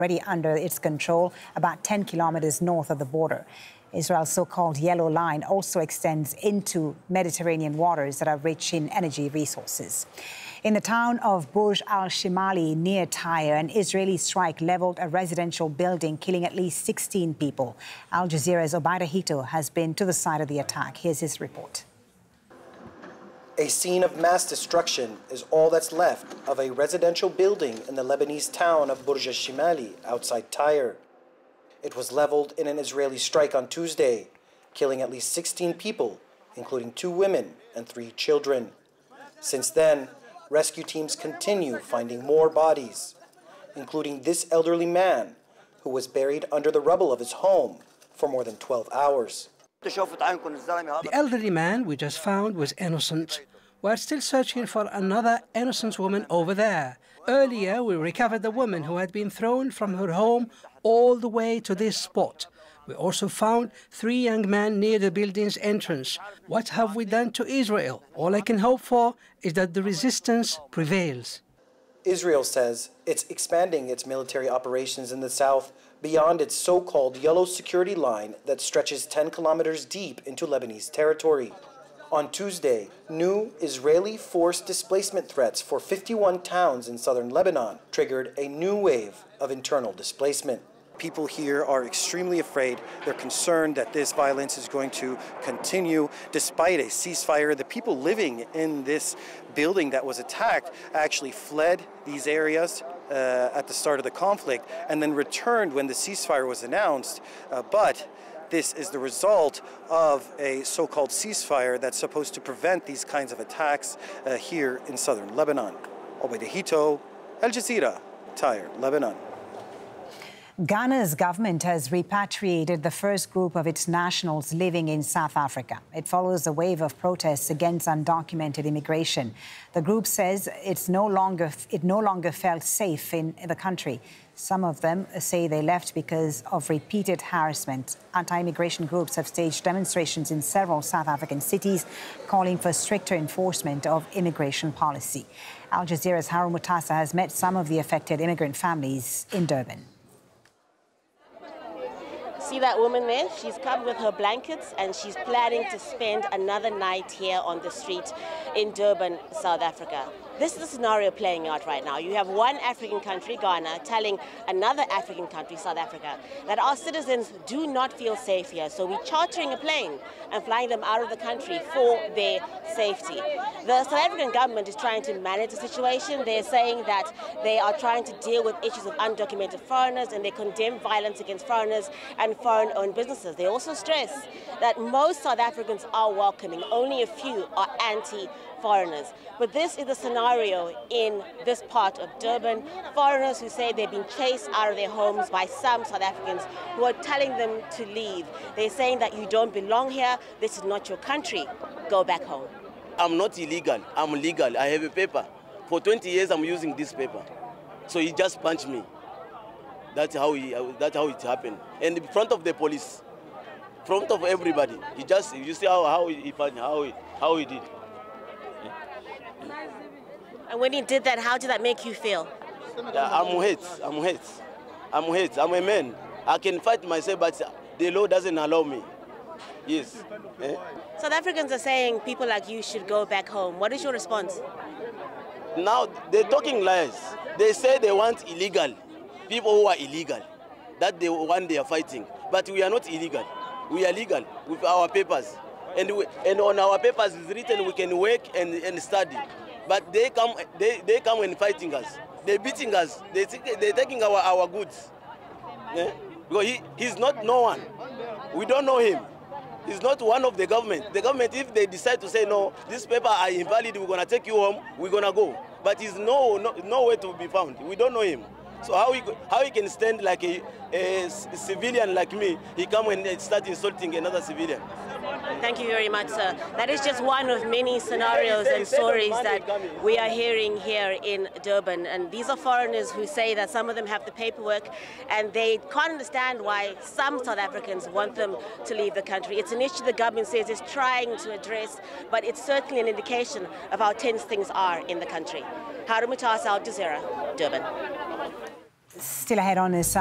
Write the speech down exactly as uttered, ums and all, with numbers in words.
already under its control, about ten kilometers north of the border. Israel's so-called Yellow Line also extends into Mediterranean waters that are rich in energy resources. In the town of Burj al-Shimali near Tyre, an Israeli strike leveled a residential building, killing at least sixteen people. Al Jazeera's Obaida Hito has been to the site of the attack. Here's his report. A scene of mass destruction is all that's left of a residential building in the Lebanese town of Burj al-Shimali outside Tyre. It was leveled in an Israeli strike on Tuesday, killing at least sixteen people, including two women and three children. Since then, rescue teams continue finding more bodies, including this elderly man who was buried under the rubble of his home for more than twelve hours. The elderly man we just found was innocent. We're still searching for another innocent woman over there. Earlier, we recovered the woman who had been thrown from her home all the way to this spot. We also found three young men near the building's entrance. What have we done to Israel? All I can hope for is that the resistance prevails. Israel says it's expanding its military operations in the south beyond its so-called Yellow Security Line that stretches ten kilometers deep into Lebanese territory. On Tuesday, new Israeli forced displacement threats for fifty-one towns in southern Lebanon triggered a new wave of internal displacement. People here are extremely afraid. They're concerned that this violence is going to continue despite a ceasefire. The people living in this building that was attacked actually fled these areas uh, at the start of the conflict and then returned when the ceasefire was announced. Uh, but this is the result of a so-called ceasefire that's supposed to prevent these kinds of attacks uh, here in southern Lebanon. Obaida Hito, Al Jazeera, Tyre, Lebanon. Ghana's government has repatriated the first group of its nationals living in South Africa. It follows a wave of protests against undocumented immigration. The group says it's no longer, it no longer felt safe in the country. Some of them say they left because of repeated harassment. Anti-immigration groups have staged demonstrations in several South African cities, calling for stricter enforcement of immigration policy. Al Jazeera's Harun Mutasa has met some of the affected immigrant families in Durban. See that woman there? She's come with her blankets and she's planning to spend another night here on the street in Durban, South Africa. This is the scenario playing out right now. You have one African country, Ghana, telling another African country, South Africa, that our citizens do not feel safe here. So we're chartering a plane and flying them out of the country for their safety. The South African government is trying to manage the situation. They're saying that they are trying to deal with issues of undocumented foreigners, and they condemn violence against foreigners and foreign-owned businesses. They also stress that most South Africans are welcoming. Only a few are anti-foreigners. But this is the scenario in this part of Durban. Foreigners who say they've been chased out of their homes by some South Africans who are telling them to leave. They're saying that you don't belong here, this is not your country, go back home. I'm not illegal, I'm legal, I have a paper. For twenty years I'm using this paper. So he just punched me. That's how, he, that's how it happened. And in front of the police, in front of everybody, he just, you see how, how he punched, how he, how he did. And when he did that, how did that make you feel? Yeah, I'm hate, I'm hate, I'm hate, I'm a man. I can fight myself, but the law doesn't allow me. Yes. Eh? South Africans are saying people like you should go back home. What is your response? Now, they're talking lies. They say they want illegal, people who are illegal. That's the one they are fighting. But we are not illegal. We are legal with our papers. And, we, and on our papers it's written we can work and, and study. But they come, they, they come and fighting us. They're beating us. They, they're taking our, our goods. Yeah? Because he, he's not no one. We don't know him. He's not one of the government. The government, if they decide to say, no, this paper are invalid, we're going to take you home, we're going to go. But he's no, no, nowhere to be found. We don't know him. So how he, how he can stand like a, a civilian like me, he come and start insulting another civilian. Thank you very much, sir. That is just one of many scenarios and stories that we are hearing here in Durban. And these are foreigners who say that some of them have the paperwork and they can't understand why some South Africans want them to leave the country. It's an issue the government says it's trying to address, but it's certainly an indication of how tense things are in the country. Harun Mutasa, Al Jazeera, Durban. Still ahead on this